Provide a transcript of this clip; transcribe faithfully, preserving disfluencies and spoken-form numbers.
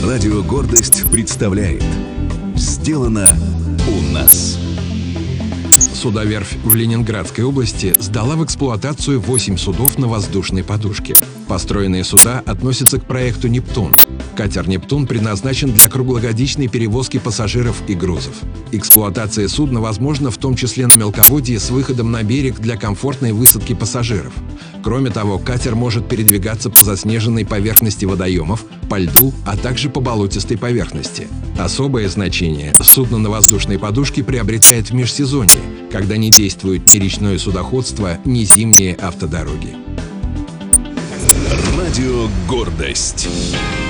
Радио «Гордость» представляет «Сделано у нас». Судоверфь в Ленинградской области сдала в эксплуатацию восемь судов на воздушной подушке. Построенные суда относятся к проекту «Нептун». Катер «Нептун» предназначен для круглогодичной перевозки пассажиров и грузов. Эксплуатация судна возможна в том числе на мелководье с выходом на берег для комфортной высадки пассажиров. Кроме того, катер может передвигаться по заснеженной поверхности водоемов, по льду, а также по болотистой поверхности. Особое значение судно на воздушной подушке приобретает в межсезонье, когда не действует ни речное судоходство, ни зимние автодороги. Радио «Гордость».